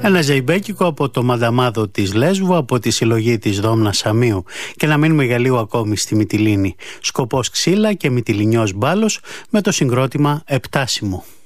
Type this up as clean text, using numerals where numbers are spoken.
Ένα ζεϊμπέκικο από το Μανταμάδο της Λέσβου, από τη συλλογή της Δόμνα Σαμίου. Και να μείνουμε για λίγο ακόμη στη Μυτιλήνη. Σκοπός ξύλα και Μυτιληνιός μπάλος με το συγκρότημα Επτάσιμο.